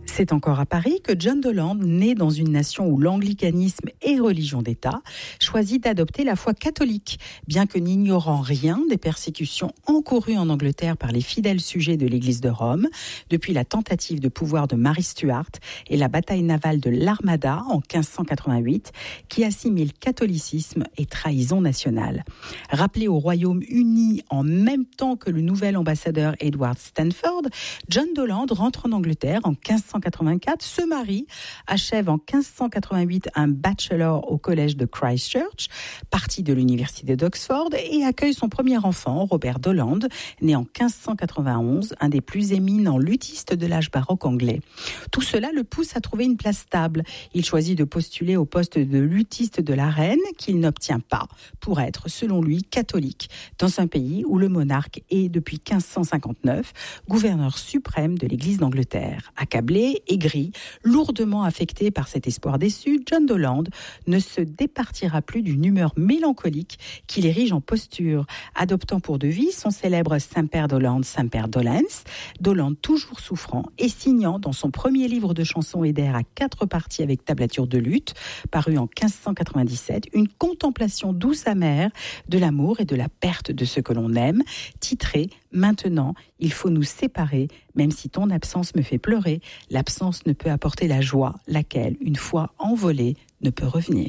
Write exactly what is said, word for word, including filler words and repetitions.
C'est encore à Paris que John Dolland, né dans une nation où l'anglicanisme est religion d'État, choisit d'adopter la foi catholique, bien que n'ignorant rien des persécutions encourues en Angleterre par les fidèles sujets de l'Église de Rome, depuis la tentative de pouvoir de Mary Stuart et la bataille navale de l'Armada en quinze cent quatre-vingt-huit, qui assimile catholicisme et trahison nationale. Rappelé au Royaume-Uni en même temps que le nouvel ambassadeur Edward Stanford, John Dolland rentre en Angleterre en quinze cent quatre-vingt-quatre, se marie, achève en quinze cent quatre-vingt-huit un bachelor au collège de Christchurch, parti de l'université d'Oxford, et accueille son premier enfant, Robert Dolland, né en quinze cent quatre-vingt-onze, un des plus éminents luthistes de l'âge baroque anglais. Tout cela le pousse à trouver une place stable. Il choisit de postuler au poste de luthiste de la reine, qu'il n'obtient pas, pour être, selon lui, catholique, dans un pays où le monarque est, depuis quinze cent cinquante-neuf, gouverneur suprême de l'Église d'Angleterre. Accablé, aigri, lourdement affecté par cet espoir déçu, John Dolland ne se départira plus d'une humeur mélancolique qui l'érige en posture, adoptant pour devise son célèbre Saint-Père Dolland, Saint-Père Dolens, Dolland toujours souffrant et signant dans son premier livre de chansons et d'airs à quatre parties avec tablature de luth, paru en quinze cent quatre-vingt-dix-sept, une contemplation douce amère de l'amour et de la perte de ce que l'on aime, titré « Maintenant, il faut nous séparer, même si ton absence me fait pleurer, l'absence ne peut apporter la joie, laquelle, une fois envolée, ne peut revenir. »